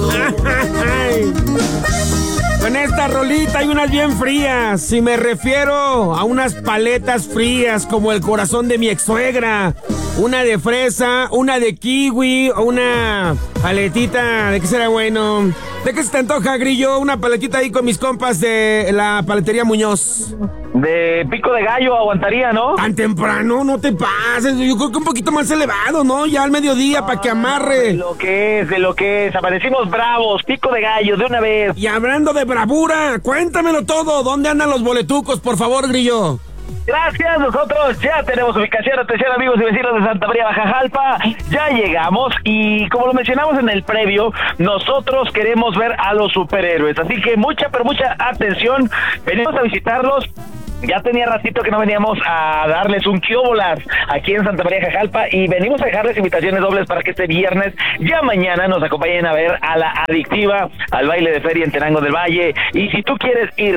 Con esta rolita hay unas bien frías. Si me refiero a unas paletas frías como el corazón de mi ex-suegra. Una de fresa, una de kiwi, o una paletita, ¿de qué será bueno? ¿De qué se te antoja, Grillo? Una paletita ahí con mis compas de la paletería Muñoz. De pico de gallo aguantaría, ¿no? Tan temprano, no te pases. Yo creo que un poquito más elevado, ¿no? Ya al mediodía, para que amarre. De lo que es. Aparecimos bravos, pico de gallo, de una vez. Y hablando de bravura, cuéntamelo todo. ¿Dónde andan los boletucos, por favor, Grillo? Gracias, nosotros ya tenemos ubicación. Atención, amigos y vecinos de Santa María Baja Jalpa, ya llegamos y como lo mencionamos en el previo, nosotros queremos ver a los superhéroes, así que mucha atención, venimos a visitarlos. Ya tenía ratito que no veníamos a darles un quiobolas aquí en Santa María Jajalpa y venimos a dejarles invitaciones dobles para que este viernes, ya mañana, nos acompañen a ver a la Adictiva, al baile de feria en Tenango del Valle. Y si tú quieres ir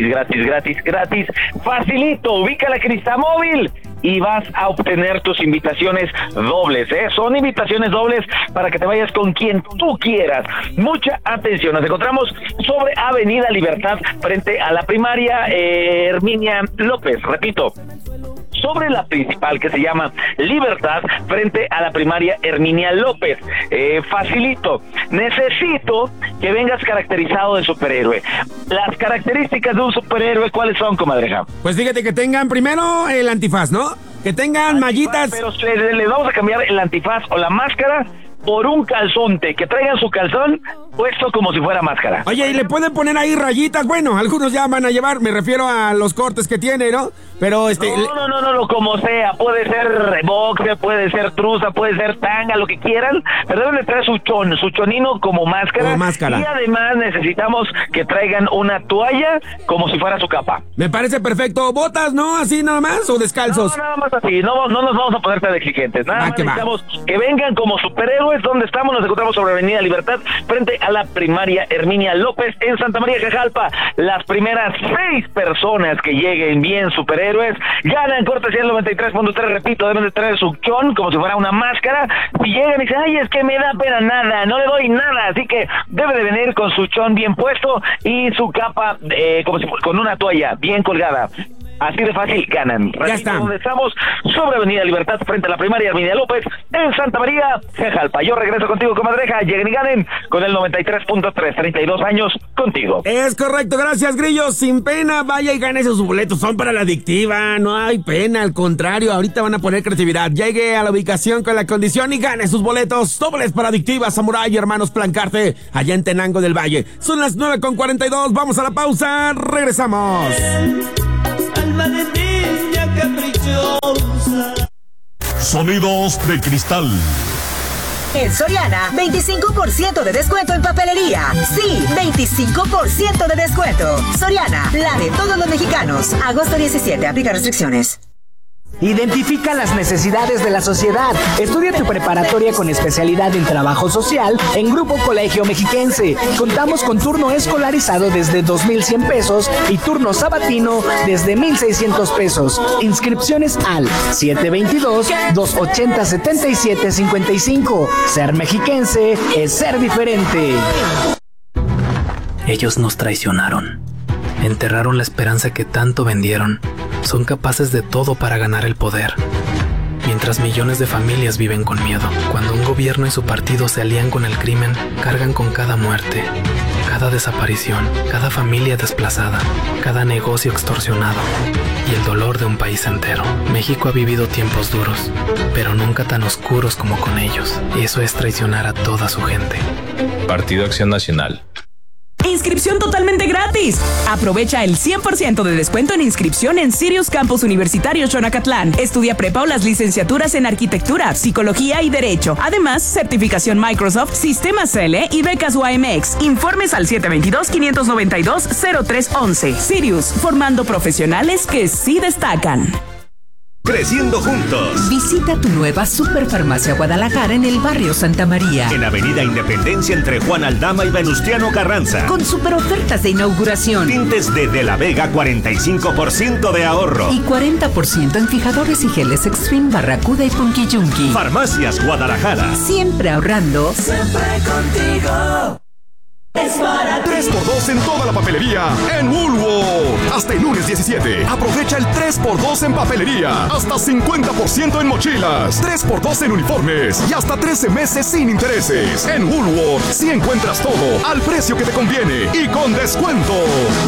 gratis, facilito, ubica la Cristamóvil y vas a obtener tus invitaciones dobles, ¿eh? Son invitaciones dobles para que te vayas con quien tú quieras. Mucha atención, nos encontramos sobre Avenida Libertad, frente a la primaria Herminia López, repito, sobre la principal que se llama Libertad, frente a la primaria Herminia López. Facilito. Necesito que vengas caracterizado de superhéroe. Las características de un superhéroe, ¿cuáles son, comadreja? Pues fíjate que tengan primero el antifaz, ¿no? Que tengan mallitas. Pero les vamos a cambiar el antifaz o la máscara por un calzonte, que traigan su calzón puesto como si fuera máscara. Oye, y le pueden poner ahí rayitas. Bueno, algunos ya van a llevar, me refiero a los cortes que tiene, ¿no? Pero No, como sea, puede ser boxer, puede ser truza, puede ser tanga, lo que quieran, pero deben de traer su chonino como máscara. Y además necesitamos que traigan una toalla como si fuera su capa. Me parece perfecto. ¿Botas, no? ¿Así nada más o descalzos? No, nada más así, no nos vamos a poner tan exigentes. Nada más necesitamos que vengan como superhéroes. ¿Dónde estamos? Nos encontramos sobre Avenida Libertad, frente a la primaria Herminia López en Santa María Jajalpa. Las primeras 6 personas que lleguen bien superhéroes ganan cortesía del 93.3, repito, deben de traer su chon como si fuera una máscara. Si llegan y dicen, ay, es que me da pena nada, no le doy nada, así que debe de venir con su chon bien puesto y su capa como si con una toalla bien colgada. Así de fácil ganan. Ya está. Donde estamos, sobre Avenida Libertad, frente a la primaria Herminia López, en Santa María Jajalpa. Yo regreso contigo, comadreja. Lleguen y ganen con el 93.3, 32 años contigo. Es correcto, gracias, Grillo. Sin pena, vaya y gane esos boletos. Son para la Adictiva, no hay pena, al contrario, ahorita van a poner creatividad. Llegue a la ubicación con la condición y gane sus boletos dobles para Adictiva, Samurai y Hermanos Plancarte, allá en Tenango del Valle. Son las 9:42, vamos a la pausa, regresamos. Alma de niña caprichosa. Sonidos de cristal. En Soriana, 25% de descuento en papelería. Sí, 25% de descuento. Soriana, la de todos los mexicanos. Agosto 17, aplica restricciones. Identifica las necesidades de la sociedad. Estudia tu preparatoria con especialidad en trabajo social en Grupo Colegio Mexiquense. Contamos con turno escolarizado desde 2,100 pesos y turno sabatino desde 1,600 pesos. Inscripciones al 722-280-7755. Ser mexiquense es ser diferente. Ellos nos traicionaron. Enterraron la esperanza que tanto vendieron. Son capaces de todo para ganar el poder. Mientras millones de familias viven con miedo. Cuando un gobierno y su partido se alían con el crimen, cargan con cada muerte, cada desaparición, cada familia desplazada, cada negocio extorsionado y el dolor de un país entero. México ha vivido tiempos duros, pero nunca tan oscuros como con ellos. Y eso es traicionar a toda su gente. Partido Acción Nacional. Inscripción totalmente gratis. Aprovecha el 100% de descuento en inscripción en Sirius Campus Universitario Xonacatlán. Estudia prepa o las licenciaturas en Arquitectura, Psicología y Derecho. Además, certificación Microsoft, Sistemas L y becas UAMX. Informes al 722-592-0311. Sirius, formando profesionales que sí destacan. Creciendo juntos. Visita tu nueva Superfarmacia Guadalajara en el barrio Santa María. En Avenida Independencia entre Juan Aldama y Venustiano Carranza. Con super ofertas de inauguración. Tintes de la Vega, 45% de ahorro. Y 40% en fijadores y geles Extreme, Barracuda y Punky Junky. Farmacias Guadalajara. Siempre ahorrando. Siempre contigo. es barato. 3x2 en toda la papelería en Woolworth. Hasta el lunes 17. Aprovecha el 3x2 en papelería. Hasta 50% en mochilas. 3x2 en uniformes. Y hasta 13 meses sin intereses. En Woolworth, si encuentras todo al precio que te conviene y con descuento.